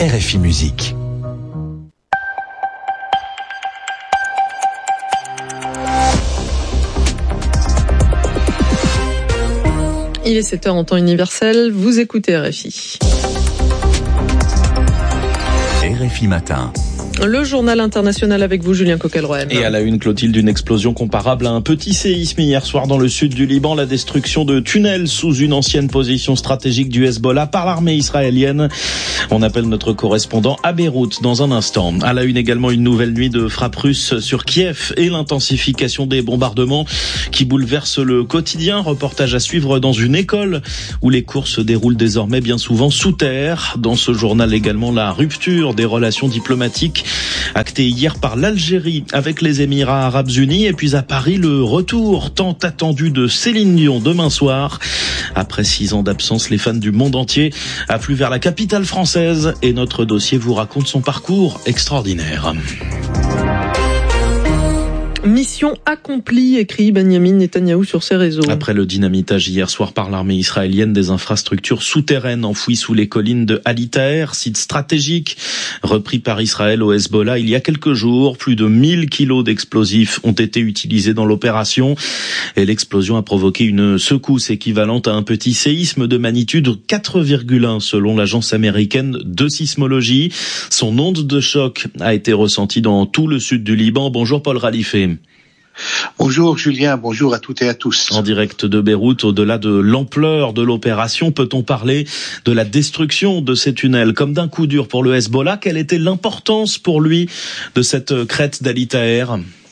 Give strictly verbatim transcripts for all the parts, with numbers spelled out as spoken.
R F I Musique. Il est sept heures en temps universel, vous écoutez R F I. R F I Matin. Le journal international avec vous, Julien Coquelroem. Et à la une, Clotilde, une explosion comparable à un petit séisme hier soir dans le sud du Liban. La destruction de tunnels sous une ancienne position stratégique du Hezbollah par l'armée israélienne. On appelle notre correspondant à Beyrouth dans un instant. À la une également, une nouvelle nuit de frappes russes sur Kiev et l'intensification des bombardements qui bouleversent le quotidien. Reportage à suivre dans une école où les cours se déroulent désormais bien souvent sous terre. Dans ce journal également, la rupture des relations diplomatiques acté hier par l'Algérie avec les Émirats Arabes Unis. Et puis à Paris, le retour tant attendu de Céline Dion demain soir. Après six ans d'absence, les fans du monde entier affluent vers la capitale française et notre dossier vous raconte son parcours extraordinaire. Mission accomplie, écrit Benyamin Netanyahou sur ses réseaux. Après le dynamitage hier soir par l'armée israélienne des infrastructures souterraines enfouies sous les collines de Ali Taher, site stratégique repris par Israël au Hezbollah il y a quelques jours, plus de mille kilos d'explosifs ont été utilisés dans l'opération et l'explosion a provoqué une secousse équivalente à un petit séisme de magnitude quatre virgule un selon l'agence américaine de sismologie. Son onde de choc a été ressentie dans tout le sud du Liban. Bonjour Paul Ralifé. Bonjour Julien, bonjour à toutes et à tous. En direct de Beyrouth, au-delà de l'ampleur de l'opération, peut-on parler de la destruction de ces tunnels comme d'un coup dur pour le Hezbollah? Quelle était l'importance pour lui de cette crête d'Ali Taher?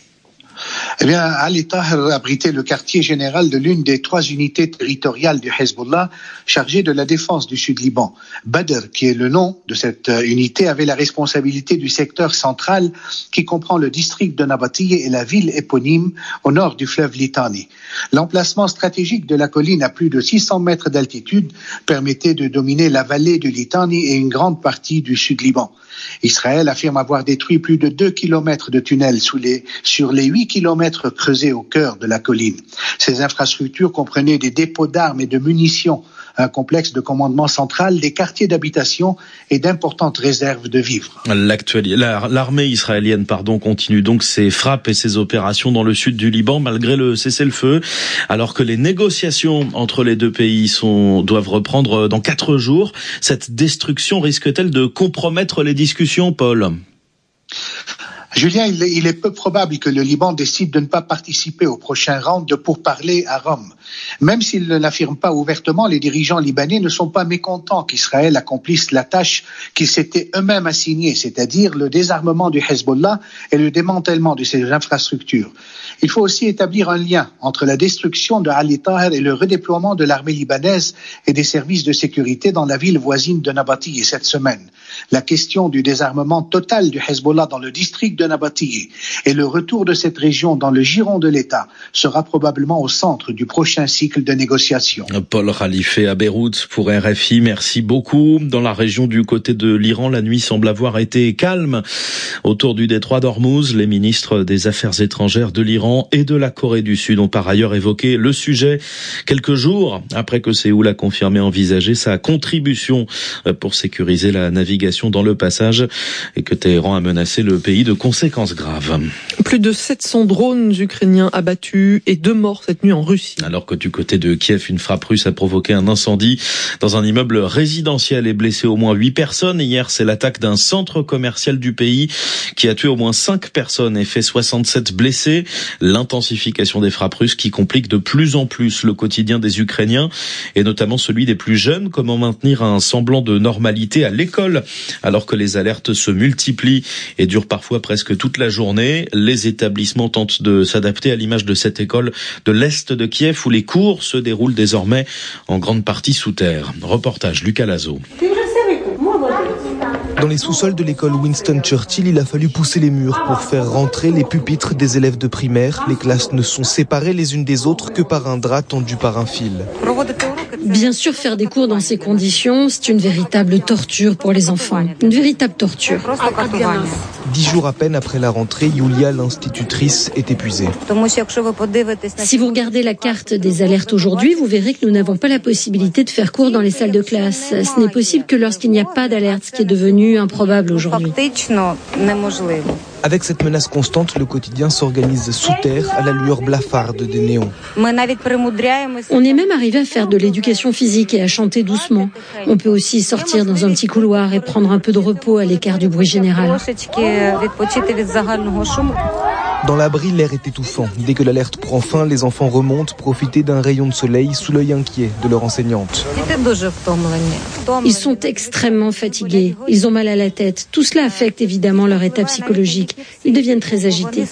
Eh bien, Ali Taher abritait le quartier général de l'une des trois unités territoriales du Hezbollah chargée de la défense du Sud-Liban. Badr, qui est le nom de cette unité, avait la responsabilité du secteur central qui comprend le district de Nabatieh et la ville éponyme au nord du fleuve Litani. L'emplacement stratégique de la colline à plus de six cents mètres d'altitude permettait de dominer la vallée du Litani et une grande partie du Sud-Liban. Israël affirme avoir détruit plus de deux kilomètres de tunnels sous les, sur les huit kilomètres creusés au cœur de la colline. Ces infrastructures comprenaient des dépôts d'armes et de munitions, un complexe de commandement central, des quartiers d'habitation et d'importantes réserves de vivres. L'armée israélienne pardon, continue donc ses frappes et ses opérations dans le sud du Liban malgré le cessez-le-feu, alors que les négociations entre les deux pays sont, doivent reprendre dans quatre jours. Cette destruction risque-t-elle de compromettre les discussions, Paul ? Julien, il est, il est peu probable que le Liban décide de ne pas participer au prochain round de pourparlers à Rome. Même s'il ne l'affirme pas ouvertement, les dirigeants libanais ne sont pas mécontents qu'Israël accomplisse la tâche qu'ils s'étaient eux-mêmes assignée, c'est-à-dire le désarmement du Hezbollah et le démantèlement de ses infrastructures. Il faut aussi établir un lien entre la destruction de Ali Taher et le redéploiement de l'armée libanaise et des services de sécurité dans la ville voisine de Nabatieh cette semaine. La question du désarmement total du Hezbollah dans le district de Nabatieh et le retour de cette région dans le giron de l'État sera probablement au centre du prochain cycle de négociations. Paul Ralifé à Beyrouth pour R F I, merci beaucoup. Dans la région du côté de l'Iran, la nuit semble avoir été calme. Autour du détroit d'Ormuz, les ministres des Affaires étrangères de l'Iran et de la Corée du Sud ont par ailleurs évoqué le sujet quelques jours après que Séoul a confirmé envisager sa contribution pour sécuriser la navigation dans le passage et que Téhéran a menacé le pays de conséquences graves. Plus de sept cents drones ukrainiens abattus et deux morts cette nuit en Russie. Alors que du côté de Kiev, une frappe russe a provoqué un incendie dans un immeuble résidentiel et blessé au moins huit personnes. Hier, c'est l'attaque d'un centre commercial du pays qui a tué au moins cinq personnes et fait soixante-sept blessés. L'intensification des frappes russes qui complique de plus en plus le quotidien des Ukrainiens et notamment celui des plus jeunes. Comment maintenir un semblant de normalité à l'école alors que les alertes se multiplient et durent parfois presque toute la journée. Les établissements tentent de s'adapter à l'image de cette école de l'Est de Kiev où les cours se déroulent désormais en grande partie sous terre. Reportage Lucas Lazo. Dans les sous-sols de l'école Winston Churchill, il a fallu pousser les murs pour faire rentrer les pupitres des élèves de primaire. Les classes ne sont séparées les unes des autres que par un drap tendu par un fil. Bien sûr, faire des cours dans ces conditions, c'est une véritable torture pour les enfants. Une véritable torture. Dix jours à peine après la rentrée, Yulia, l'institutrice, est épuisée. Si vous regardez la carte des alertes aujourd'hui, vous verrez que nous n'avons pas la possibilité de faire cours dans les salles de classe. Ce n'est possible que lorsqu'il n'y a pas d'alerte, ce qui est devenu improbable aujourd'hui. Avec cette menace constante, le quotidien s'organise sous terre à la lueur blafarde des néons. On est même arrivé à faire de l'éducation physique et à chanter doucement. On peut aussi sortir dans un petit couloir et prendre un peu de repos à l'écart du bruit général. Dans l'abri, l'air est étouffant. Dès que l'alerte prend fin, les enfants remontent profiter d'un rayon de soleil sous l'œil inquiet de leur enseignante. Ils sont extrêmement fatigués. Ils ont mal à la tête. Tout cela affecte évidemment leur état psychologique. Ils deviennent très agités.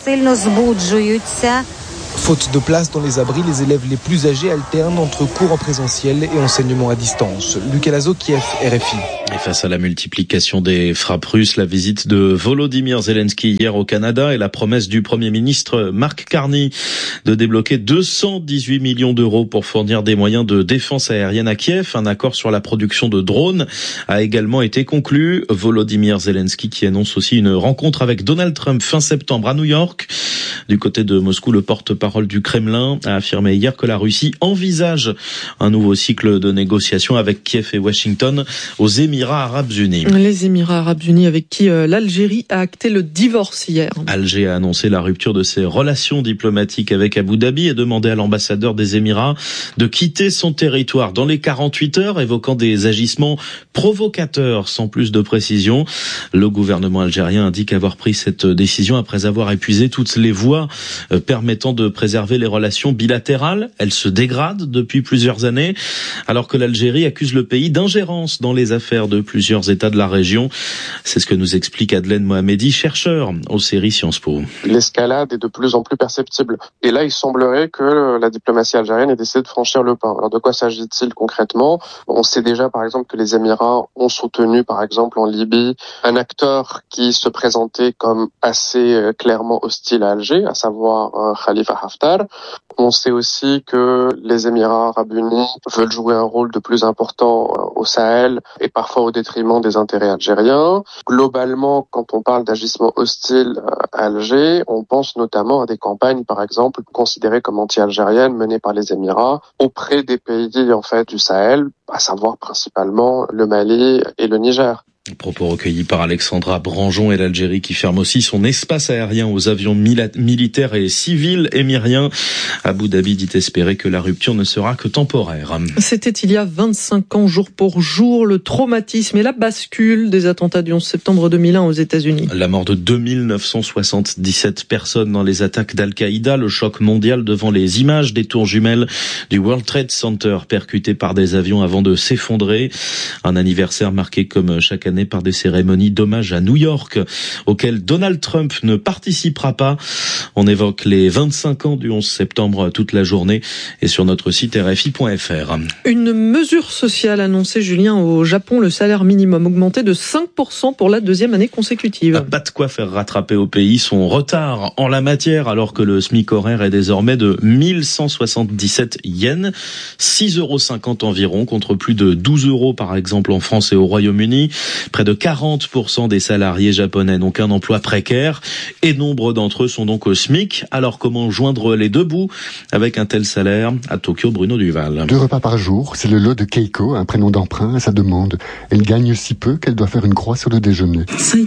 Faute de place dans les abris, les élèves les plus âgés alternent entre cours en présentiel et enseignement à distance. Lucas Lazo, Kiev, R F I. Et face à la multiplication des frappes russes, la visite de Volodymyr Zelensky hier au Canada et la promesse du Premier ministre Mark Carney de débloquer deux cent dix-huit millions d'euros pour fournir des moyens de défense aérienne à Kiev. Un accord sur la production de drones a également été conclu. Volodymyr Zelensky qui annonce aussi une rencontre avec Donald Trump fin septembre à New York. Du côté de Moscou, le porte-parole du Kremlin a affirmé hier que la Russie envisage un nouveau cycle de négociations avec Kiev et Washington aux Émirats Arabes Unis. Les Émirats Arabes Unis avec qui euh, l'Algérie a acté le divorce hier. Alger a annoncé la rupture de ses relations diplomatiques avec Abu Dhabi et demandé à l'ambassadeur des Émirats de quitter son territoire dans les quarante-huit heures, évoquant des agissements provocateurs sans plus de précision. Le gouvernement algérien indique avoir pris cette décision après avoir épuisé toutes les voies euh, permettant de préserver les relations bilatérales. Elles se dégradent depuis plusieurs années, alors que l'Algérie accuse le pays d'ingérence dans les affaires de plusieurs États de la région. C'est ce que nous explique Adelaine Mohamedi, chercheur au C E R I Sciences Po. L'escalade est de plus en plus perceptible. Et là, il semblerait que la diplomatie algérienne ait décidé de franchir le pas. Alors, de quoi s'agit-il concrètement ? On sait déjà, par exemple, que les Émirats ont soutenu, par exemple, en Libye, un acteur qui se présentait comme assez clairement hostile à Alger, à savoir Khalifa Haftar. On sait aussi que les Émirats Arabes Unis veulent jouer un rôle de plus important au Sahel et parfois au détriment des intérêts algériens. Globalement, quand on parle d'agissements hostiles à Alger, on pense notamment à des campagnes, par exemple, considérées comme anti-algériennes menées par les Émirats auprès des pays en fait du Sahel, à savoir principalement le Mali et le Niger. Propos recueillis par Alexandra Branjon et l'Algérie qui ferme aussi son espace aérien aux avions mila- militaires et civils émiriens. Abu Dhabi dit espérer que la rupture ne sera que temporaire. C'était il y a vingt-cinq ans, jour pour jour, le traumatisme et la bascule des attentats du onze septembre deux mille un aux États-Unis. La mort de deux mille neuf cent soixante-dix-sept personnes dans les attaques d'Al-Qaïda, le choc mondial devant les images des tours jumelles du World Trade Center percutées par des avions avant de s'effondrer. Un anniversaire marqué comme chaque année par des cérémonies d'hommage à New York, auxquelles Donald Trump ne participera pas. On évoque les vingt-cinq ans du onze septembre toute la journée et sur notre site R F I point F R. Une mesure sociale annoncée, Julien, au Japon, le salaire minimum augmenté de cinq pour cent pour la deuxième année consécutive. Pas de quoi faire rattraper au pays son retard en la matière, alors que le SMIC horaire est désormais de mille cent soixante-dix-sept yens, six euros cinquante environ, contre plus de douze euros par exemple en France et au Royaume-Uni. Près de quarante pour cent des salariés japonais n'ont qu'un emploi précaire et nombre d'entre eux sont donc au SMIC. Alors comment joindre les deux bouts avec un tel salaire ? À Tokyo, Bruno Duval. Deux repas par jour, c'est le lot de Keiko, un prénom d'emprunt à sa demande. Elle gagne si peu qu'elle doit faire une croix sur le déjeuner.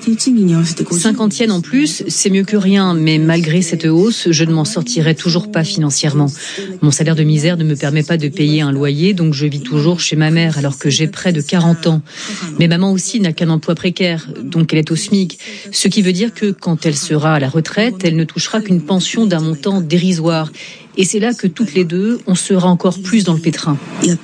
cinquante yens en plus, c'est mieux que rien, mais malgré cette hausse, je ne m'en sortirai toujours pas financièrement. Mon salaire de misère ne me permet pas de payer un loyer, donc je vis toujours chez ma mère alors que j'ai près de quarante ans. Mais maman aussi n'a qu'un emploi précaire, donc elle est au SMIC. Ce qui veut dire que quand elle sera à la retraite, elle ne touchera qu'une pension d'un montant dérisoire. Et c'est là que toutes les deux, on sera encore plus dans le pétrin.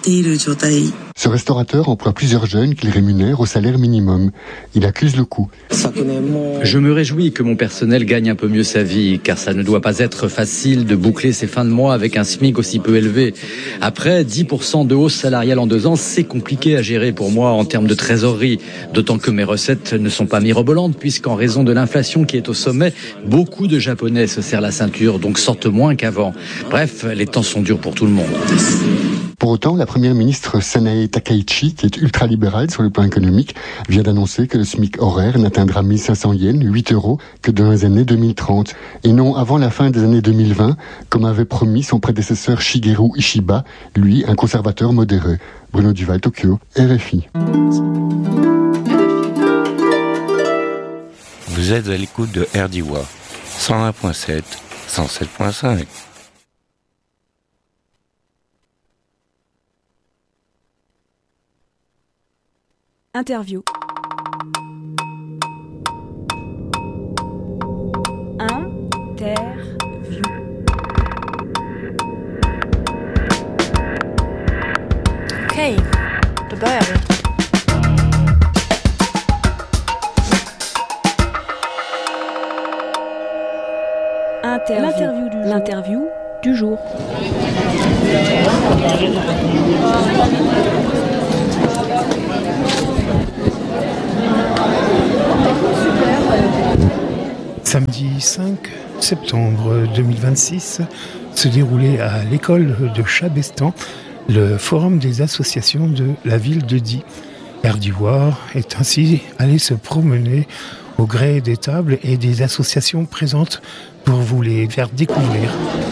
Ce restaurateur emploie plusieurs jeunes qu'il rémunère au salaire minimum. Il accuse le coût. Je me réjouis que mon personnel gagne un peu mieux sa vie, car ça ne doit pas être facile de boucler ses fins de mois avec un SMIC aussi peu élevé. Après, dix pour cent de hausse salariale en deux ans, c'est compliqué à gérer pour moi en termes de trésorerie. D'autant que mes recettes ne sont pas mirobolantes, puisqu'en raison de l'inflation qui est au sommet, beaucoup de Japonais se serrent la ceinture, donc sortent moins qu'avant. Bref, les temps sont durs pour tout le monde. Pour autant, la première ministre Sanae Takaichi, qui est ultra-libérale sur le plan économique, vient d'annoncer que le SMIC horaire n'atteindra mille cinq cents yens, huit euros, que dans les années deux mille trente. Et non avant la fin des années deux mille vingt, comme avait promis son prédécesseur Shigeru Ishiba, lui, un conservateur modéré. Bruno Duval, Tokyo, R F I. Vous êtes à l'écoute de Erdiwa, cent un virgule sept, cent sept virgule cinq. Interview. Interview. Okej, då börjar vi. Interview. L'interview du jour. Samedi cinq septembre deux mille vingt-six se déroulait à l'école de Chabestan le forum des associations de la ville de Die. Erdiwa est ainsi allé se promener au gré des tables et des associations présentes pour vous les faire découvrir.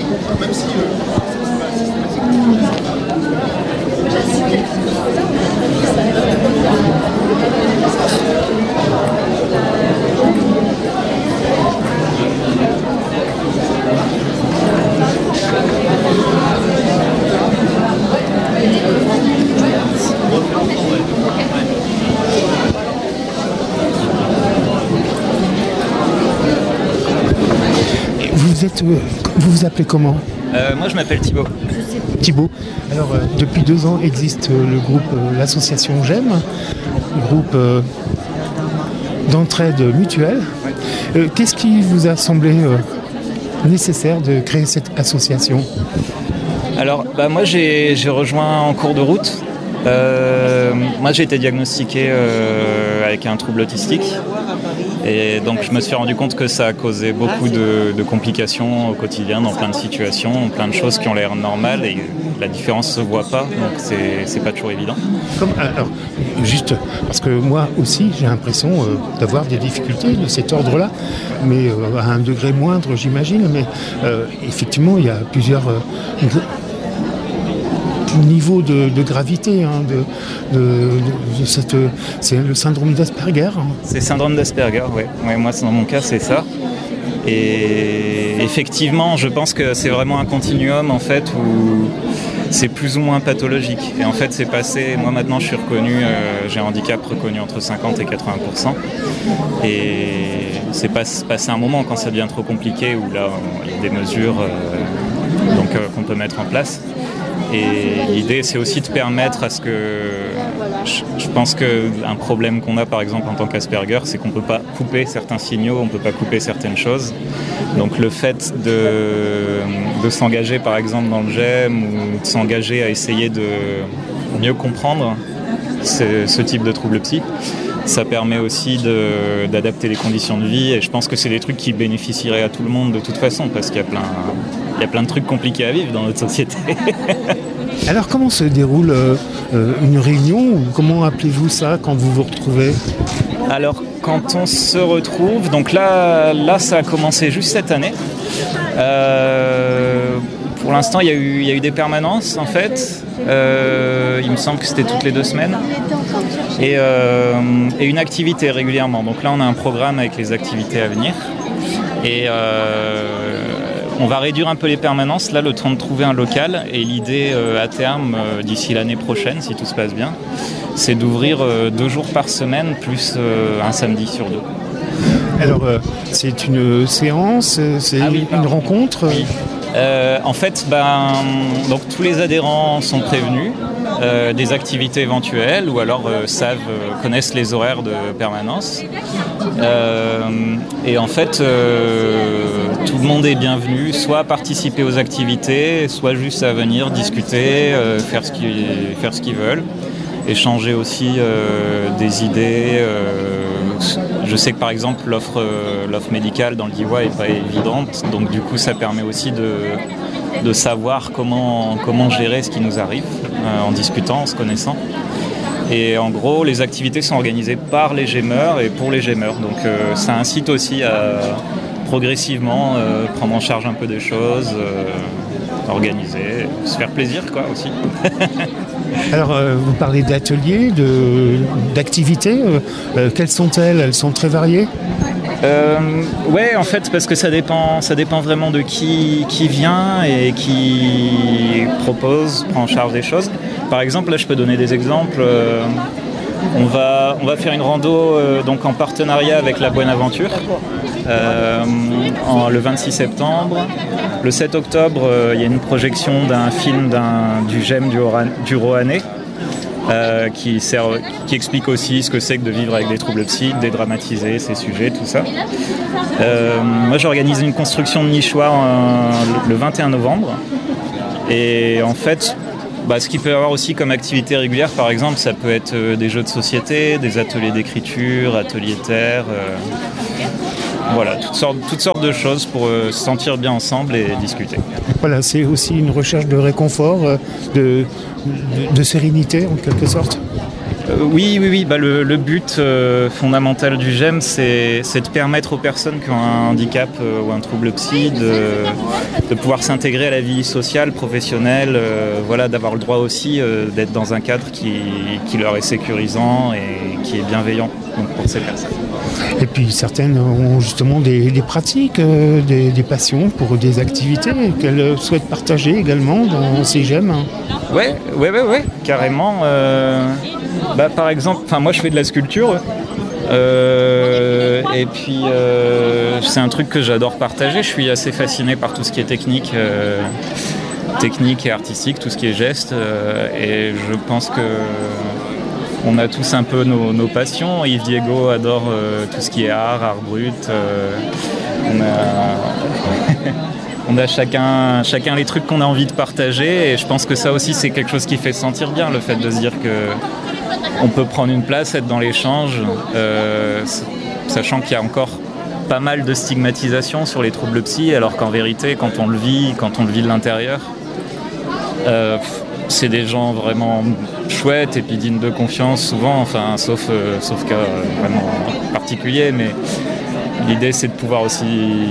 Vous êtes, vous vous appelez comment ? euh, Moi je m'appelle Thibaut. Thibaut. Alors euh, depuis deux ans existe euh, le groupe, euh, l'association J'aime, groupe euh, d'entraide mutuelle. Euh, qu'est-ce qui vous a semblé euh, nécessaire de créer cette association ? Alors bah, moi j'ai, j'ai rejoint en cours de route. Euh, moi j'ai été diagnostiqué euh, avec un trouble autistique. Et donc je me suis rendu compte que ça a causé beaucoup de, de complications au quotidien dans plein de situations, plein de choses qui ont l'air normales et la différence se voit pas, donc c'est, c'est pas toujours évident. Comme, alors, juste parce que moi aussi j'ai l'impression euh, d'avoir des difficultés de cet ordre-là, mais euh, à un degré moindre j'imagine, mais euh, effectivement il y a plusieurs... Euh, niveau de, de gravité hein, de, de, de, de cette, c'est le syndrome d'Asperger. Hein. C'est le syndrome d'Asperger, oui. Ouais, moi, dans mon cas, c'est ça. Et effectivement, je pense que c'est vraiment un continuum en fait où c'est plus ou moins pathologique. Et en fait, c'est passé. Moi, maintenant, je suis reconnu. Euh, j'ai un handicap reconnu entre cinquante et quatre-vingts pour cent. Et c'est pas, passé un moment quand ça devient trop compliqué où là, il y a des mesures euh, donc euh, qu'on peut mettre en place. Et l'idée, c'est aussi de permettre à ce que... Je pense qu'un problème qu'on a, par exemple, en tant qu'Asperger, c'est qu'on ne peut pas couper certains signaux, on ne peut pas couper certaines choses. Donc le fait de, de s'engager, par exemple, dans le GEM ou de s'engager à essayer de mieux comprendre ce, ce type de trouble psy, ça permet aussi de, d'adapter les conditions de vie. Et je pense que c'est des trucs qui bénéficieraient à tout le monde de toute façon, parce qu'il y a plein... Il y a plein de trucs compliqués à vivre dans notre société. Alors comment se déroule euh, une réunion ou comment appelez-vous ça quand vous vous retrouvez ? Alors quand on se retrouve, donc là, là ça a commencé juste cette année. Euh, pour l'instant il y a eu, il y a eu des permanences en fait. Euh, il me semble que c'était toutes les deux semaines. Et, euh, et une activité régulièrement. Donc là on a un programme avec les activités à venir. Et euh, on va réduire un peu les permanences, là le temps de trouver un local et l'idée euh, à terme, euh, d'ici l'année prochaine, si tout se passe bien, c'est d'ouvrir euh, deux jours par semaine plus euh, un samedi sur deux. Alors euh, c'est une séance, c'est ah oui, une rencontre oui. euh, En fait, ben, donc, tous les adhérents sont prévenus euh, des activités éventuelles ou alors euh, savent, euh, connaissent les horaires de permanence. Euh, et en fait, euh, tout le monde est bienvenu, soit à participer aux activités, soit juste à venir discuter, euh, faire ce qu'ils, faire ce qu'ils veulent. échanger aussi euh, des idées. Euh, je sais que par exemple l'offre, euh, l'offre médicale dans le D I W A n'est pas évidente, donc du coup ça permet aussi de, de savoir comment, comment gérer ce qui nous arrive euh, en discutant, en se connaissant. Et en gros, les activités sont organisées par les gémeurs et pour les gémeurs, donc euh, ça incite aussi à progressivement euh, prendre en charge un peu des choses, euh, organiser, se faire plaisir quoi aussi. Alors, euh, vous parlez d'ateliers, de, d'activités. Euh, quelles sont-elles ? Elles sont très variées ? euh, Ouais, en fait, parce que ça dépend, ça dépend vraiment de qui, qui vient et qui propose, prend en charge des choses. Par exemple, là, je peux donner des exemples. Euh, on va, on va faire une rando euh, donc en partenariat avec la Buenaventure euh, en, le vingt-six septembre. Le sept octobre, euh, il y a une projection d'un film d'un, du G E M du, Oran, du Roannais euh, qui, sert, qui explique aussi ce que c'est que de vivre avec des troubles psy, de dédramatiser ces sujets, tout ça. Euh, moi, j'organise une construction de nichoir euh, le, le vingt et un novembre. Et en fait, bah, ce qu'il peut y avoir aussi comme activité régulière, par exemple, ça peut être euh, des jeux de société, des ateliers d'écriture, ateliers terre... Euh, Voilà, toutes sortes, toutes sortes de choses pour euh, se sentir bien ensemble et discuter. Voilà, c'est aussi une recherche de réconfort, euh, de, de, de sérénité en quelque sorte. Euh, oui, oui, oui. Bah, le, le but euh, fondamental du G E M, c'est, c'est de permettre aux personnes qui ont un handicap euh, ou un trouble psy de, de pouvoir s'intégrer à la vie sociale, professionnelle, euh, voilà, d'avoir le droit aussi euh, d'être dans un cadre qui, qui leur est sécurisant et qui est bienveillant donc, pour ces personnes. Et puis certaines ont justement des, des pratiques, euh, des, des passions pour des activités qu'elles souhaitent partager également dans ces G E M. Ouais, ouais, ouais, ouais, carrément. Euh, bah, par exemple, enfin moi je fais de la sculpture. Euh, et puis euh, c'est un truc que j'adore partager. Je suis assez fasciné par tout ce qui est technique, euh, technique et artistique, tout ce qui est geste. Euh, et je pense que on a tous un peu nos, nos passions. Yves Diego adore euh, tout ce qui est art, art brut. Euh, on a, on a chacun, chacun les trucs qu'on a envie de partager. Et je pense que ça aussi, c'est quelque chose qui fait sentir bien, le fait de se dire qu'on peut prendre une place, être dans l'échange, euh, sachant qu'il y a encore pas mal de stigmatisation sur les troubles psy, alors qu'en vérité, quand on le vit, quand on le vit de l'intérieur, euh, c'est des gens vraiment chouettes et puis dignes de confiance souvent, enfin sauf, euh, sauf cas euh, vraiment particulier, mais l'idée c'est de pouvoir aussi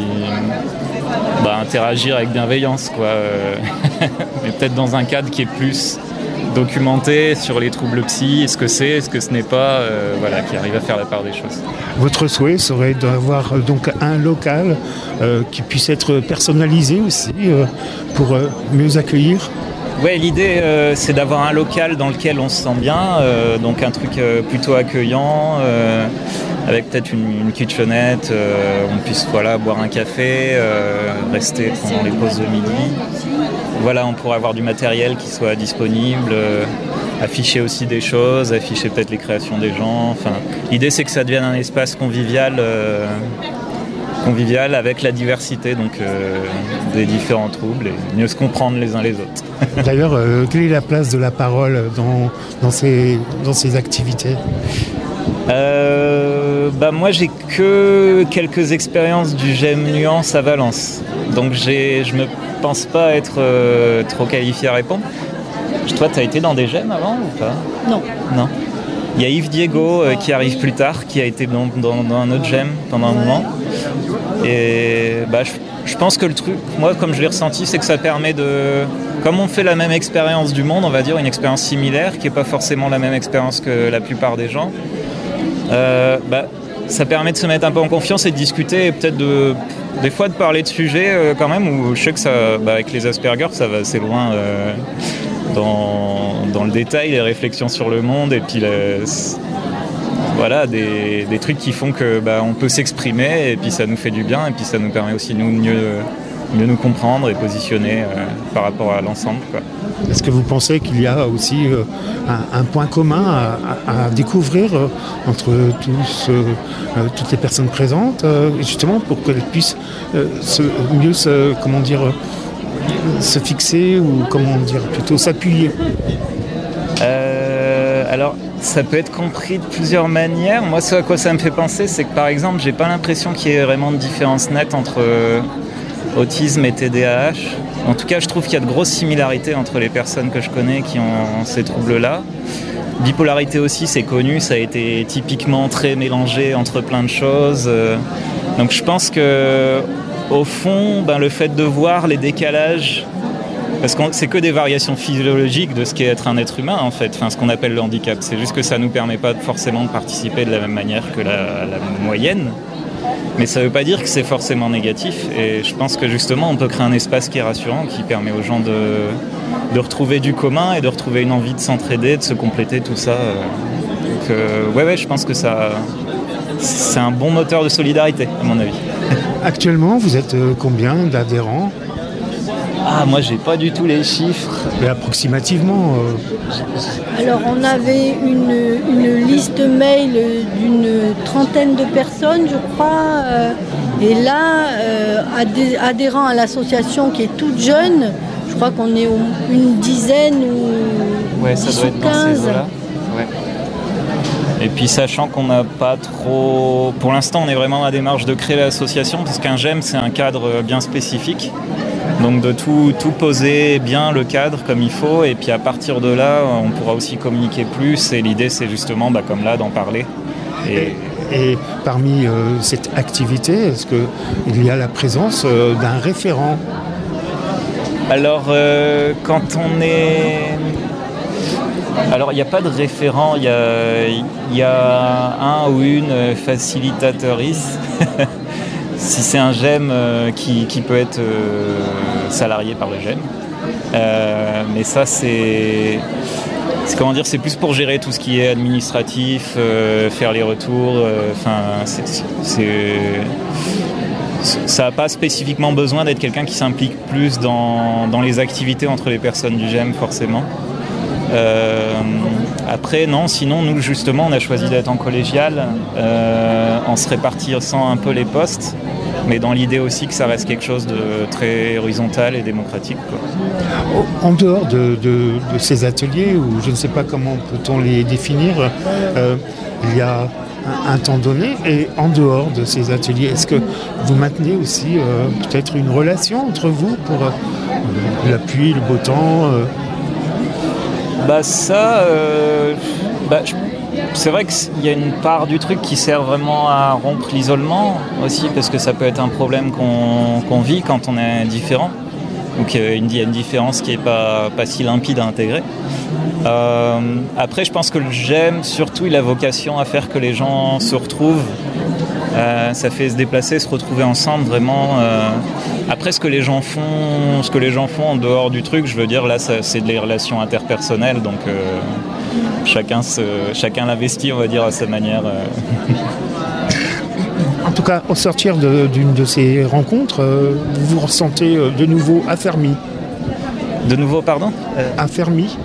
bah, interagir avec bienveillance quoi, mais peut-être dans un cadre qui est plus documenté sur les troubles psy, ce que c'est, ce que ce n'est pas, euh, voilà, qui arrive à faire la part des choses. Votre souhait serait d'avoir donc un local euh, qui puisse être personnalisé aussi euh, pour euh, mieux accueillir. Ouais, l'idée euh, c'est d'avoir un local dans lequel on se sent bien, euh, donc un truc euh, plutôt accueillant, euh, avec peut-être une, une kitchenette, euh, on puisse voilà, boire un café, euh, rester pendant les pauses de midi. Voilà, on pourrait avoir du matériel qui soit disponible, euh, afficher aussi des choses, afficher peut-être les créations des gens. Enfin, l'idée c'est que ça devienne un espace convivial. Euh, convivial avec la diversité donc euh, des différents troubles et mieux se comprendre les uns les autres. D'ailleurs, euh, quelle est la place de la parole dans, dans, ces, dans ces activités ? euh, bah moi j'ai que quelques expériences du G E M Nuance à Valence, donc j'ai, je me pense pas être euh, trop qualifié à répondre. Toi tu as été dans des G E M avant ou pas ? Non. Non. Il y a Yves Diego euh, qui arrive plus tard, qui a été dans, dans, dans un autre G E M pendant un moment. Et bah, je, je pense que le truc, moi comme je l'ai ressenti, c'est que ça permet de... Comme on fait la même expérience du monde, on va dire, une expérience similaire, qui n'est pas forcément la même expérience que la plupart des gens, euh, bah, ça permet de se mettre un peu en confiance et de discuter, et peut-être de, des fois de parler de sujets euh, quand même, où je sais que ça, bah, avec les Asperger, ça va assez loin euh, dans, dans le détail, les réflexions sur le monde, et puis les, voilà, des, des trucs qui font que bah, on peut s'exprimer, et puis ça nous fait du bien, et puis ça nous permet aussi nous, de mieux, mieux nous comprendre et positionner euh, par rapport à l'ensemble, quoi. Est-ce que vous pensez qu'il y a aussi euh, un, un point commun à, à, à découvrir euh, entre tous, euh, euh, toutes les personnes présentes, euh, justement pour qu'elles puissent euh, se, mieux se, comment dire, euh, se fixer ou comment dire plutôt s'appuyer? euh, Alors, ça peut être compris de plusieurs manières. Moi, ce à quoi ça me fait penser, c'est que par exemple, j'ai pas l'impression qu'il y ait vraiment de différence nette entre euh, autisme et T D A H. En tout cas, je trouve qu'il y a de grosses similarités entre les personnes que je connais qui ont ces troubles-là. Bipolarité aussi, c'est connu, ça a été typiquement très mélangé entre plein de choses. Donc je pense que, au fond, ben, le fait de voir les décalages, parce que c'est que des variations physiologiques de ce qu'est être un être humain, en fait, enfin, ce qu'on appelle le handicap. C'est juste que ça ne nous permet pas forcément de participer de la même manière que la, la moyenne. Mais ça ne veut pas dire que c'est forcément négatif. Et je pense que justement, on peut créer un espace qui est rassurant, qui permet aux gens de, de retrouver du commun et de retrouver une envie de s'entraider, de se compléter, tout ça. Donc, euh, ouais, ouais, je pense que ça, c'est un bon moteur de solidarité, à mon avis. Actuellement, vous êtes combien d'adhérents ? Ah, moi, j'ai pas du tout les chiffres. Mais approximativement euh... Alors, on avait une, une liste mail d'une trentaine de personnes, je crois. Euh, et là, euh, adhé- adhérents à l'association qui est toute jeune, je crois qu'on est une dizaine ou ouais, ça doit être dans ces eaux-là. Ouais. Et puis sachant qu'on n'a pas trop... Pour l'instant, on est vraiment dans la démarche de créer l'association, parce qu'un GEM, c'est un cadre bien spécifique. Donc de tout, tout poser bien le cadre comme il faut, et puis à partir de là, on pourra aussi communiquer plus. Et l'idée, c'est justement, bah, comme là, d'en parler. Et, et, et parmi euh, cette activité, est-ce qu'il y a la présence euh, d'un référent ? Alors, euh, quand on est... Alors, il n'y a pas de référent, il y a, y a un ou une facilitatrice. Si c'est un GEM euh, qui, qui peut être euh, salarié par le GEM. Euh, mais ça, c'est, c'est comment dire, c'est plus pour gérer tout ce qui est administratif, euh, faire les retours. Enfin, euh, c'est, c'est, ça n'a pas spécifiquement besoin d'être quelqu'un qui s'implique plus dans, dans les activités entre les personnes du GEM, forcément. Euh, après, non, sinon, nous, justement, on a choisi d'être en collégial, euh, en se répartissant un peu les postes, mais dans l'idée aussi que ça reste quelque chose de très horizontal et démocratique, quoi. En dehors de, de, de ces ateliers, ou je ne sais pas comment peut-on les définir, euh, il y a un, un temps donné, et en dehors de ces ateliers, est-ce que vous maintenez aussi euh, peut-être une relation entre vous pour euh, la pluie, le beau temps euh... Bah ça, euh, bah, je, c'est vrai qu'il y a une part du truc qui sert vraiment à rompre l'isolement aussi, parce que ça peut être un problème qu'on, qu'on vit quand on est différent. Donc il y a une différence qui n'est pas, pas si limpide à intégrer. Euh, après, je pense que le GEM, surtout, il a vocation à faire que les gens se retrouvent. Euh, ça fait se déplacer, se retrouver ensemble, vraiment. Euh... Après, ce que les gens font, ce que les gens font en dehors du truc, je veux dire, là, ça, c'est des relations interpersonnelles, donc euh, chacun, se, chacun l'investit, on va dire, à sa manière. Euh... En tout cas, au sortir de, d'une de ces rencontres, euh, vous vous ressentez euh, de nouveau affermi. De nouveau, pardon euh... Affermi.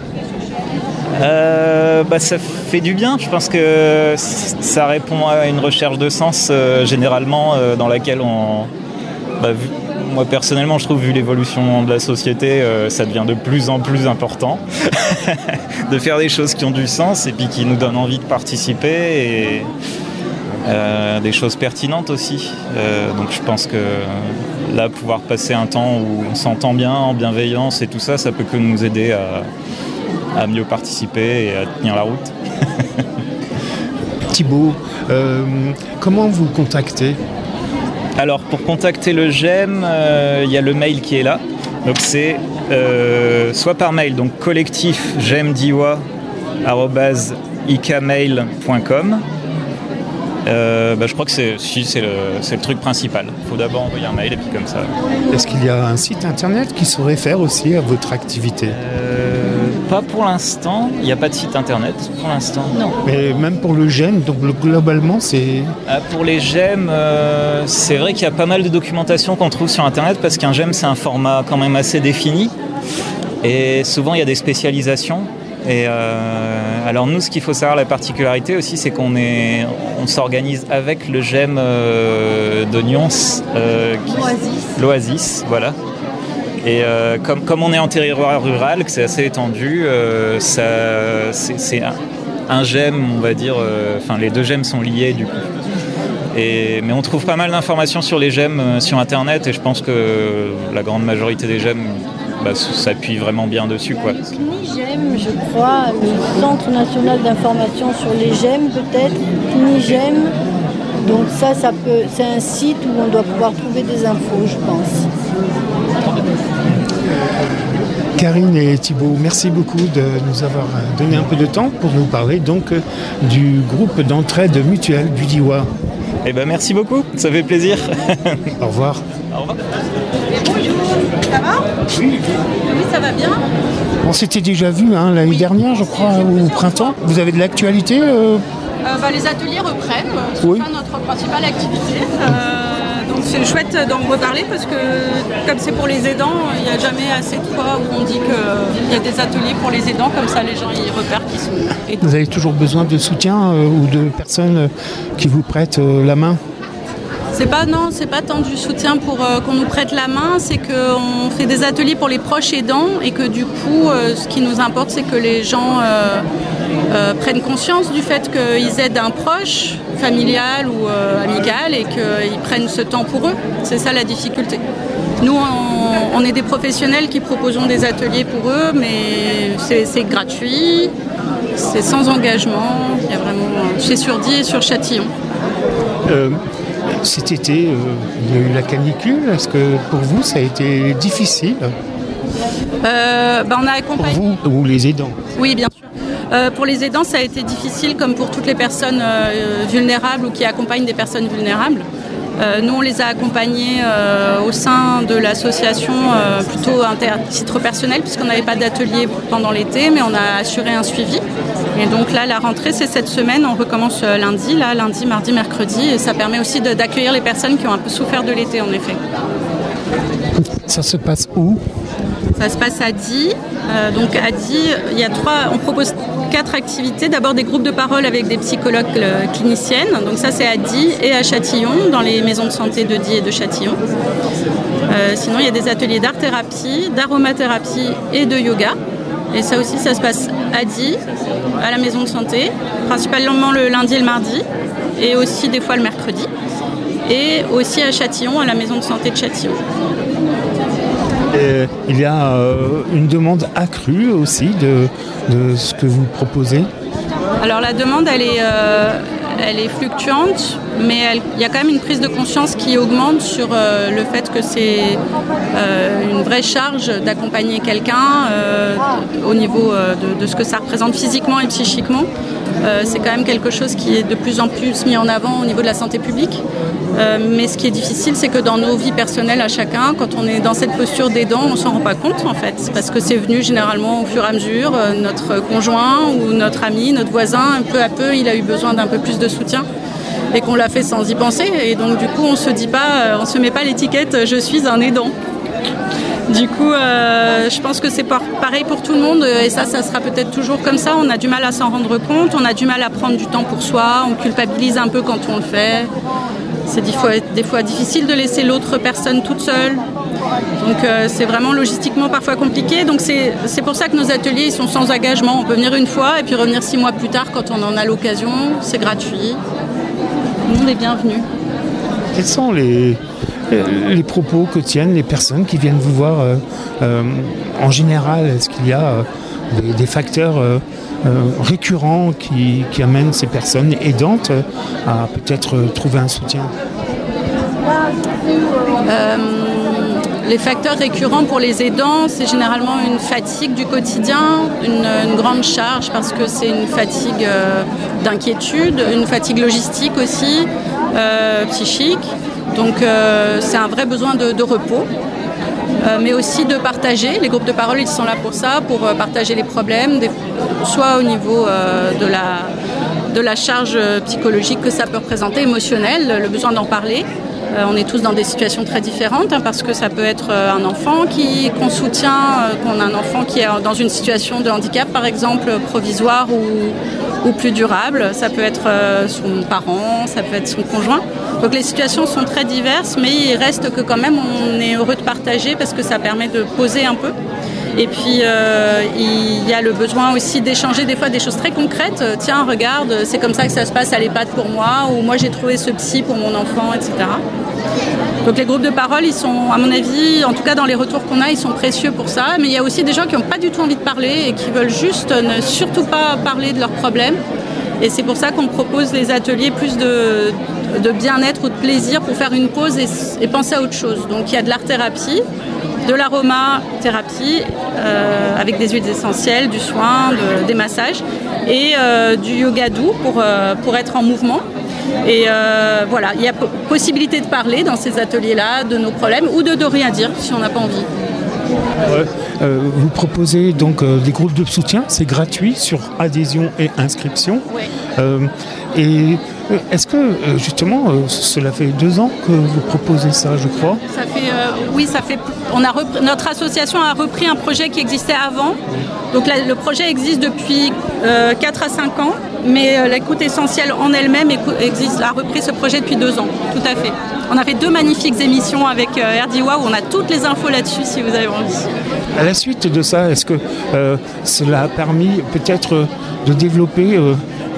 Euh, bah, ça fait du bien. Je pense que ça répond à une recherche de sens euh, généralement euh, dans laquelle on... Bah, vu, moi personnellement, je trouve, vu l'évolution de la société, euh, ça devient de plus en plus important de faire des choses qui ont du sens et puis qui nous donnent envie de participer et euh, des choses pertinentes aussi. Euh, donc je pense que là, pouvoir passer un temps où on s'entend bien, en bienveillance et tout ça, ça peut que nous aider à à mieux participer et à tenir la route. Thibaut, euh, comment vous contactez ? Alors, pour contacter le GEM, il euh, y a le mail qui est là. Donc, c'est euh, soit par mail, donc collectif gemdiwa arobase icamail point com. Euh, bah, je crois que c'est, si, c'est, le, c'est le truc principal. Il faut d'abord envoyer un mail et puis comme ça. Est-ce qu'il y a un site internet qui saurait faire aussi à votre activité ? euh, Pas pour l'instant. Il n'y a pas de site internet pour l'instant. Non. Mais même pour le GEM, donc globalement, c'est... Ah, pour les GEM, euh, c'est vrai qu'il y a pas mal de documentation qu'on trouve sur internet parce qu'un GEM, c'est un format quand même assez défini. Et souvent, il y a des spécialisations. Et euh, alors nous, ce qu'il faut savoir, la particularité aussi, c'est qu'on est, on s'organise avec le GEM euh, de Nyons, euh, qui, l'Oasis. l'Oasis, voilà. Et euh, comme, comme on est en territoire rural, que c'est assez étendu, euh, ça, c'est, c'est, un gemme, on va dire, enfin euh, les deux gemmes sont liés du coup. Et, mais on trouve pas mal d'informations sur les gemmes euh, sur Internet et je pense que la grande majorité des gemmes bah, s'appuie vraiment bien dessus, quoi. CNIGEM, je crois, le Centre National d'Information sur les gemmes peut-être, CNIGEM. Donc ça, ça peut, c'est un site où on doit pouvoir trouver des infos, je pense. Karine et Thibault, merci beaucoup de nous avoir donné un peu de temps pour nous parler donc du groupe d'entraide mutuelle du Diois. Eh ben merci beaucoup, ça fait plaisir. Au revoir. Au revoir. Bonjour, ça va ? Oui. Oui, ça va bien. On s'était déjà vu hein, l'année oui. dernière, je crois, au printemps. Vous avez de l'actualité euh... Euh, bah, les ateliers reprennent, c'est oui. pas notre principale activité. Euh, donc c'est chouette d'en reparler parce que comme c'est pour les aidants, il n'y a jamais assez de fois où on dit qu'il y a des ateliers pour les aidants, comme ça les gens y repèrent qui sont aidants. Vous avez toujours besoin de soutien euh, ou de personnes qui vous prêtent euh, la main ? C'est pas, non, c'est pas tant du soutien pour euh, qu'on nous prête la main, c'est qu'on fait des ateliers pour les proches aidants et que du coup, euh, ce qui nous importe, c'est que les gens euh, euh, prennent conscience du fait qu'ils aident un proche, familial ou euh, amical, et qu'ils prennent ce temps pour eux. C'est ça la difficulté. Nous, on, on est des professionnels qui proposons des ateliers pour eux, mais c'est, c'est gratuit, c'est sans engagement. Il y a vraiment chez Surdy et sur Châtillon. Euh... Cet été, euh, il y a eu la canicule. Est-ce que pour vous, ça a été difficile ? euh, bah on a accompagné... Pour vous ou les aidants ? Oui, bien sûr. Euh, pour les aidants, ça a été difficile, comme pour toutes les personnes euh, vulnérables ou qui accompagnent des personnes vulnérables. Euh, nous, on les a accompagnés euh, au sein de l'association euh, plutôt à titre personnel, puisqu'on n'avait pas d'atelier pendant l'été, mais on a assuré un suivi. Et donc là, la rentrée, c'est cette semaine. On recommence lundi, là, lundi, mardi, mercredi. Et ça permet aussi de, d'accueillir les personnes qui ont un peu souffert de l'été, en effet. Ça se passe où ? Ça se passe à Die. Euh, donc à Die, il y a trois, on propose quatre activités. D'abord des groupes de parole avec des psychologues euh, cliniciennes. Donc ça, c'est à Die et à Châtillon, dans les maisons de santé de Die et de Châtillon. Euh, sinon, il y a des ateliers d'art-thérapie, d'aromathérapie et de yoga. Et ça aussi, ça se passe à Die, à la maison de santé, principalement le lundi et le mardi, et aussi des fois le mercredi, et aussi à Châtillon, à la maison de santé de Châtillon. Et il y a euh, une demande accrue aussi de, de ce que vous proposez ? Alors la demande, elle est, euh, elle est fluctuante, mais elle, il y a quand même une prise de conscience qui augmente sur euh, le fait que c'est euh, une vraie charge d'accompagner quelqu'un euh, au niveau euh, de, de ce que ça représente physiquement et psychiquement. Euh, c'est quand même quelque chose qui est de plus en plus mis en avant au niveau de la santé publique. Euh, mais ce qui est difficile, c'est que dans nos vies personnelles à chacun, quand on est dans cette posture d'aidant, on ne s'en rend pas compte en fait. Parce que c'est venu généralement au fur et à mesure. Euh, notre conjoint ou notre ami, notre voisin, peu à peu, il a eu besoin d'un peu plus de soutien. Et qu'on l'a fait sans y penser. Et donc du coup, on se dit pas, on se met pas l'étiquette « je suis un aidant ». Du coup, euh, je pense que c'est pareil pour tout le monde et ça, ça sera peut-être toujours comme ça. On a du mal à s'en rendre compte, on a du mal à prendre du temps pour soi, on culpabilise un peu quand on le fait. C'est des fois, des fois difficile de laisser l'autre personne toute seule. Donc euh, c'est vraiment logistiquement parfois compliqué. Donc c'est, c'est pour ça que nos ateliers ils sont sans engagement. On peut venir une fois et puis revenir six mois plus tard quand on en a l'occasion. C'est gratuit. Tout le monde est bienvenu. Quels sont les... les propos que tiennent les personnes qui viennent vous voir euh, euh, en général? Est-ce qu'il y a euh, des, des facteurs euh, euh, récurrents qui, qui amènent ces personnes aidantes euh, à peut-être euh, trouver un soutien? euh, Les facteurs récurrents pour les aidants, c'est généralement une fatigue du quotidien, une, une grande charge parce que c'est une fatigue euh, d'inquiétude, une fatigue logistique aussi, euh, psychique. Donc euh, c'est un vrai besoin de, de repos, euh, mais aussi de partager. Les groupes de parole, ils sont là pour ça, pour euh, partager les problèmes, des, soit au niveau euh, de, la, de la charge psychologique que ça peut représenter, émotionnelle, le besoin d'en parler. Euh, on est tous dans des situations très différentes, hein, parce que ça peut être euh, un enfant qui, qu'on soutient, euh, qu'on a un enfant qui est dans une situation de handicap, par exemple, provisoire ou, ou plus durable. Ça peut être euh, son parent, ça peut être son conjoint. Donc les situations sont très diverses, mais il reste que quand même on est heureux de partager parce que ça permet de poser un peu. Et puis euh, il y a le besoin aussi d'échanger des fois des choses très concrètes. Tiens, regarde, c'est comme ça que ça se passe à l'EHPAD pour moi, ou moi j'ai trouvé ce psy pour mon enfant, et cetera. Donc les groupes de parole, ils sont, à mon avis, en tout cas dans les retours qu'on a, ils sont précieux pour ça. Mais il y a aussi des gens qui n'ont pas du tout envie de parler et qui veulent juste ne surtout pas parler de leurs problèmes. Et c'est pour ça qu'on propose les ateliers plus de, de bien-être ou de plaisir pour faire une pause et, et penser à autre chose. Donc il y a de l'art-thérapie, de l'aromathérapie euh, avec des huiles essentielles, du soin, de, des massages et euh, du yoga doux pour, euh, pour être en mouvement. Et euh, voilà, il y a p- possibilité de parler dans ces ateliers-là de nos problèmes ou de, de rien dire si on n'a pas envie. Ouais. Euh, vous proposez donc euh, des groupes de soutien, c'est gratuit sur adhésion et inscription. Oui. Euh, et euh, est-ce que euh, justement, euh, cela fait deux ans que vous proposez ça, je crois? Ça fait, euh, oui, ça fait. On a repris, notre association a repris un projet qui existait avant. Donc la, le projet existe depuis euh, quatre à cinq ans, mais euh, l'écoute essentielle en elle-même existe, a repris ce projet depuis deux ans. Tout à fait. On a fait deux magnifiques émissions avec euh, Erdiwa où on a toutes les infos là-dessus si vous avez envie. À la suite de ça, est-ce que euh, cela a permis peut-être euh, de développer euh,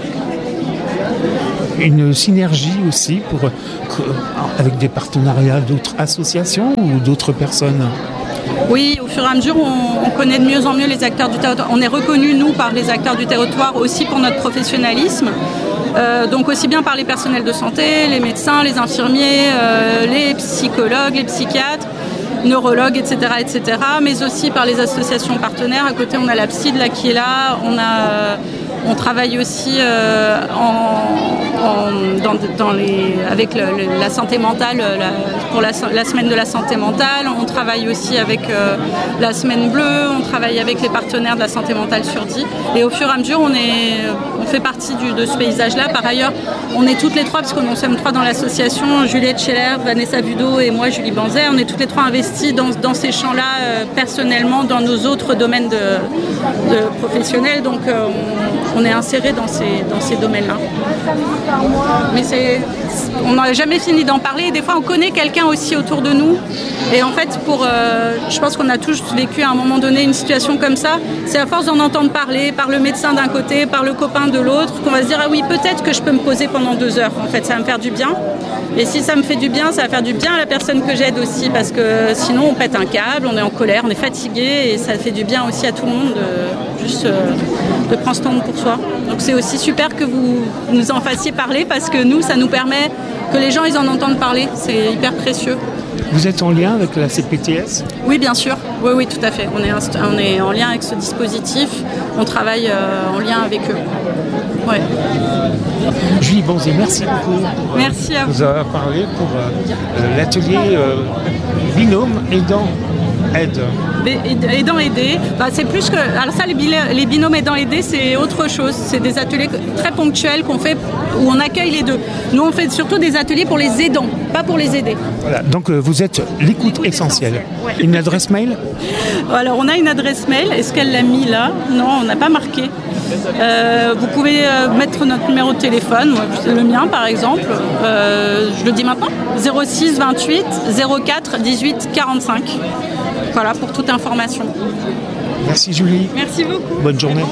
une synergie aussi pour, euh, avec des partenariats d'autres associations ou d'autres personnes? Oui, au fur et à mesure, on, on connaît de mieux en mieux les acteurs du territoire. On est reconnus, nous, par les acteurs du territoire aussi pour notre professionnalisme. Euh, donc aussi bien par les personnels de santé, les médecins, les infirmiers, euh, les psychologues, les psychiatres, neurologues, et cetera, et cetera, mais aussi par les associations partenaires. À côté, on a la P S I D là, qui est là. On, a, on travaille aussi euh, en, en, dans, dans les, avec le, le, la santé mentale, la, pour la, la semaine de la santé mentale. On travaille aussi avec euh, la semaine bleue. On travaille avec les partenaires de la santé mentale sur dix. Et au fur et à mesure, on, est, on fait partie du, de ce paysage-là. Par ailleurs, on est toutes les trois, parce qu'on sommes trois dans l'association, Juliette Scheller, Vanessa Budeau et moi, Julie Banzet. On est toutes les trois investies dans, dans ces champs-là, euh, personnellement, dans nos autres domaines de, de professionnels. Donc, euh, on, on est insérés dans ces, dans ces domaines-là. Mais c'est, on n'a jamais fini d'en parler. Et des fois, on connaît quelqu'un aussi autour de nous. Et en fait, pour, euh, je pense qu'on a tous vécu à un moment donné une situation comme ça. C'est à force d'en entendre parler, par le médecin d'un côté, par le copain de l'autre, qu'on va se dire « Ah oui, peut-être que je peux me poser pendant deux heures. En fait, ça va me faire du bien. » Et si ça me fait du bien, ça va faire du bien à la personne que j'aide aussi. Parce que sinon, on pète un câble, on est en colère, on est fatigué. Et ça fait du bien aussi à tout le monde de, juste, euh, de prendre ce temps pour soi. Donc c'est aussi super que vous nous en fassiez parler parce que nous, ça nous permet que les gens ils en entendent parler. C'est hyper précieux. Vous êtes en lien avec la C P T S ? Oui, bien sûr. Oui, oui, tout à fait. On est, inst- on est en lien avec ce dispositif. On travaille euh, en lien avec eux. Ouais. Julie Banzet, merci beaucoup. Merci à vous. Vous avez parlé pour euh, l'atelier euh, Binôme Aidant Aide. Aidant aider, bah, c'est plus que. Alors, ça, les, bil- les binômes aidant aider, c'est autre chose. C'est des ateliers très ponctuels qu'on fait où on accueille les deux. Nous, on fait surtout des ateliers pour les aidants, pas pour les aider. Voilà, donc euh, vous êtes l'écoute, l'écoute essentielle. essentielle. Ouais. Une adresse mail ? Alors, on a une adresse mail. Est-ce qu'elle l'a mis là ? Non, on n'a pas marqué. Euh, vous pouvez euh, mettre notre numéro de téléphone, moi, le mien par exemple, euh, je le dis maintenant, zéro six vingt-huit zéro quatre dix-huit quarante-cinq. Voilà pour toute information. Merci Julie. Merci beaucoup. Bonne journée.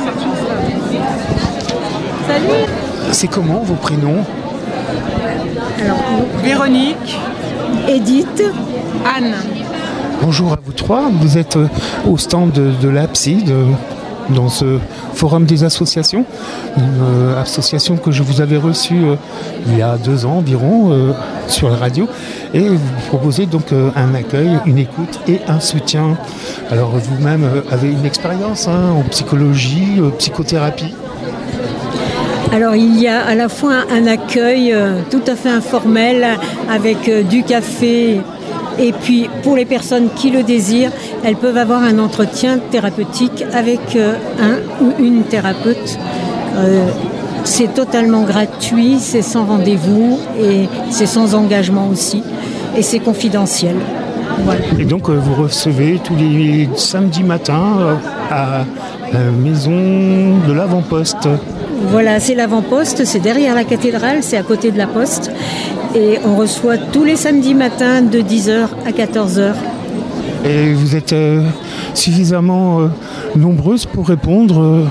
Salut. C'est comment vos prénoms ? Alors, Véronique, Edith, Anne. Bonjour à vous trois, vous êtes au stand de, de l'A P S I D, dans ce forum des associations, une euh, association que je vous avais reçue euh, il y a deux ans environ euh, sur la radio, et vous proposez donc euh, un accueil, une écoute et un soutien. Alors vous-même euh, avez une expérience hein, en psychologie, euh, psychothérapie. Alors il y a à la fois un accueil euh, tout à fait informel avec euh, du café. Et puis, pour les personnes qui le désirent, elles peuvent avoir un entretien thérapeutique avec euh, un ou une thérapeute. Euh, c'est totalement gratuit, c'est sans rendez-vous et c'est sans engagement aussi. Et c'est confidentiel. Voilà. Et donc, euh, vous recevez tous les samedis matins euh, à la maison de l'avant-poste. Voilà, c'est l'avant-poste, c'est derrière la cathédrale, c'est à côté de la poste. Et on reçoit tous les samedis matins de dix heures à quatorze heures. Et vous êtes euh, suffisamment euh, nombreuses pour répondre euh...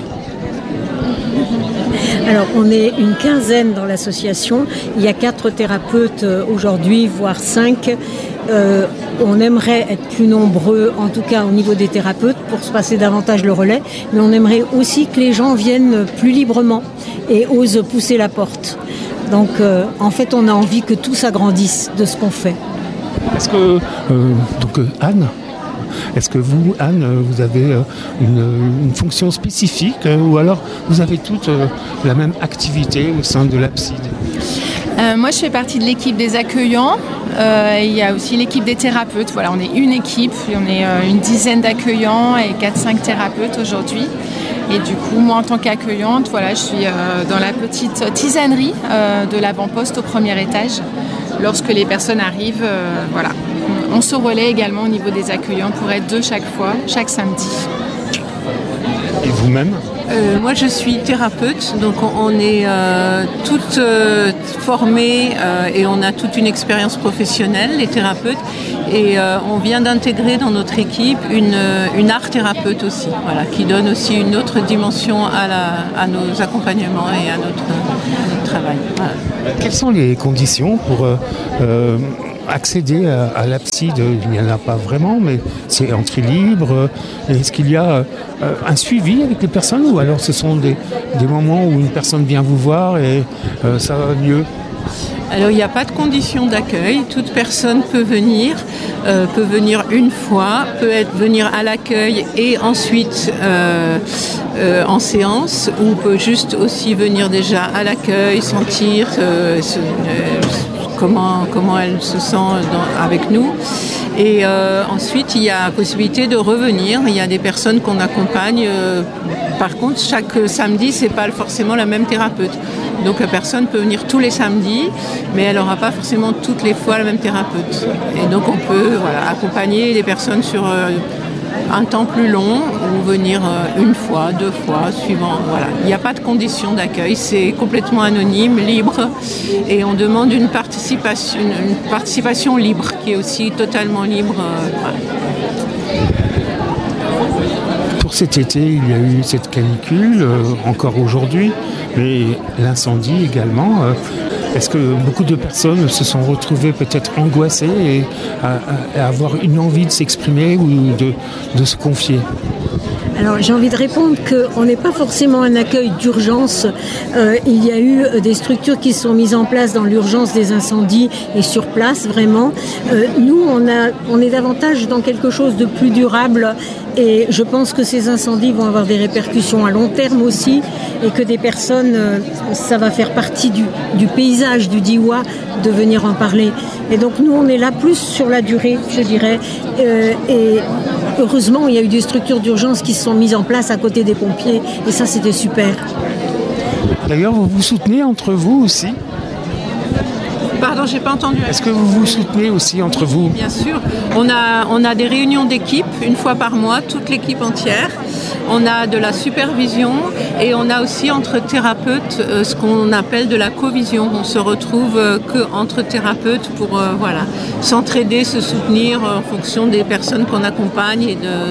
Alors, on est une quinzaine dans l'association. Il y a quatre thérapeutes aujourd'hui, voire cinq. Euh, on aimerait être plus nombreux, en tout cas au niveau des thérapeutes, pour se passer davantage le relais. Mais on aimerait aussi que les gens viennent plus librement et osent pousser la porte. Donc, euh, en fait, on a envie que tout s'agrandisse de ce qu'on fait. Est-ce que, euh, donc euh, Anne, est-ce que vous, Anne, vous avez une, une fonction spécifique ou alors vous avez toutes la même activité au sein de l'Abside ? euh, Moi, je fais partie de l'équipe des accueillants. Euh, il y a aussi l'équipe des thérapeutes. Voilà, on est une équipe, on est euh, une dizaine d'accueillants et quatre cinq thérapeutes aujourd'hui. Et du coup, moi, en tant qu'accueillante, voilà, je suis euh, dans la petite tisanerie euh, de l'avant-poste au premier étage. Lorsque les personnes arrivent, euh, voilà. On se relaie également au niveau des accueillants pour être deux chaque fois, chaque samedi. Et vous-même ? euh, Moi, je suis thérapeute, donc on est euh, toutes euh, formées euh, et on a toute une expérience professionnelle, les thérapeutes. Et euh, on vient d'intégrer dans notre équipe une, une art thérapeute aussi, voilà, qui donne aussi une autre dimension à, la, à nos accompagnements et à notre, à notre travail. Voilà. Quelles sont les conditions pour euh, euh, accéder à, à l'Abside ? Il n'y en a pas vraiment, mais c'est entrée libre. Est-ce qu'il y a euh, un suivi avec les personnes ou alors ce sont des, des moments où une personne vient vous voir et euh, ça va mieux ? Alors, il n'y a pas de condition d'accueil. Toute personne peut venir, euh, peut venir une fois, peut être, venir à l'accueil et ensuite euh, euh, en séance, ou peut juste aussi venir déjà à l'accueil, sentir euh, ce, euh, comment, comment elle se sent dans, avec nous. Et euh, ensuite, il y a la possibilité de revenir. Il y a des personnes qu'on accompagne. Euh, par contre, chaque samedi, c'est pas forcément la même thérapeute. Donc la personne peut venir tous les samedis, mais elle n'aura pas forcément toutes les fois la même thérapeute. Et donc on peut voilà, accompagner les personnes sur euh, un temps plus long ou venir euh, une fois, deux fois, suivant. Voilà. Il n'y a pas de condition d'accueil, c'est complètement anonyme, libre, et on demande une participation, une, une participation libre qui est aussi totalement libre. Euh, voilà. Pour cet été, il y a eu cette canicule, euh, encore aujourd'hui, mais l'incendie également. Euh, est-ce que beaucoup de personnes se sont retrouvées peut-être angoissées et à, à, à avoir une envie de s'exprimer ou de, de se confier ? Alors j'ai envie de répondre qu'on n'est pas forcément un accueil d'urgence. Euh, il y a eu des structures qui sont mises en place dans l'urgence des incendies et sur place vraiment. Euh, nous on, a, on est davantage dans quelque chose de plus durable et je pense que ces incendies vont avoir des répercussions à long terme aussi et que des personnes, euh, ça va faire partie du, du paysage du Diois de venir en parler. Et donc nous on est là plus sur la durée je dirais euh, et heureusement il y a eu des structures d'urgence qui sont mises en place à côté des pompiers et ça c'était super. D'ailleurs vous vous soutenez entre vous aussi ? Pardon, j'ai pas entendu. Est-ce que vous vous soutenez aussi entre vous ? Bien sûr. On a, on a des réunions d'équipe une fois par mois, toute l'équipe entière. On a de la supervision et on a aussi entre thérapeutes euh, ce qu'on appelle de la covision. On se retrouve euh, que entre thérapeutes pour euh, voilà, s'entraider, se soutenir euh, en fonction des personnes qu'on accompagne. Et de...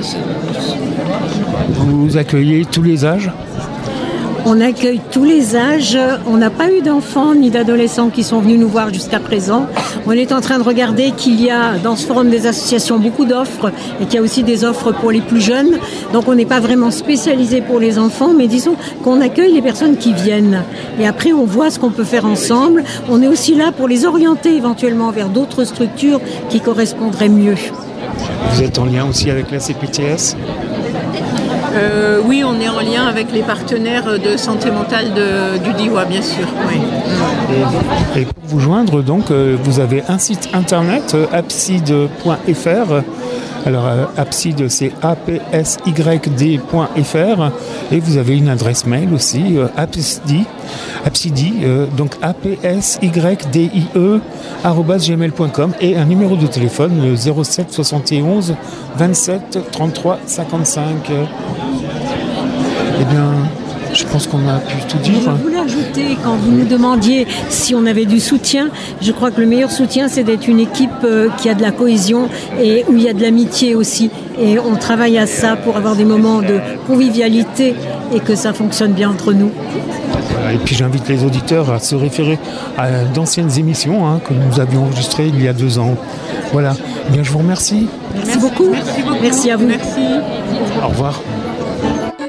Vous accueillez tous les âges ? On accueille tous les âges. On n'a pas eu d'enfants ni d'adolescents qui sont venus nous voir jusqu'à présent. On est en train de regarder qu'il y a dans ce forum des associations beaucoup d'offres et qu'il y a aussi des offres pour les plus jeunes. Donc on n'est pas vraiment spécialisé pour les enfants, mais disons qu'on accueille les personnes qui viennent. Et après on voit ce qu'on peut faire ensemble. On est aussi là pour les orienter éventuellement vers d'autres structures qui correspondraient mieux. Vous êtes en lien aussi avec la C P T S ? Euh, oui, on est en lien avec les partenaires de santé mentale de, du Diois, bien sûr. Oui. Et, et pour vous joindre, donc, euh, vous avez un site internet, euh, abside point f r. Alors, euh, Abside, c'est a p s y d point f r. Et vous avez une adresse mail aussi, euh, absidi, absidi euh, donc a p s y d i e arobase gmail point com et un numéro de téléphone, le zéro sept soixante et onze vingt-sept trente-trois cinquante-cinq. Eh bien, Je pense qu'on a pu tout dire. Je voulais ajouter, quand vous nous demandiez si on avait du soutien, je crois que le meilleur soutien, c'est d'être une équipe qui a de la cohésion et où il y a de l'amitié aussi. Et on travaille à ça pour avoir des moments de convivialité et que ça fonctionne bien entre nous. Et puis j'invite les auditeurs à se référer à d'anciennes émissions hein, que nous avions enregistrées il y a deux ans. Voilà. Bien, je vous remercie. Merci beaucoup. Merci beaucoup. Merci à vous. Merci. Au revoir.